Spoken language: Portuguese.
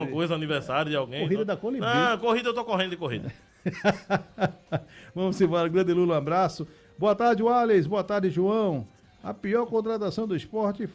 coisa, aniversário de alguém. Corrida da Colibri. Ah, corrida, eu tô correndo de corrida. Vamos embora, grande Lula, um abraço. Boa tarde, Wallace. Boa tarde, João. A pior contratação do esporte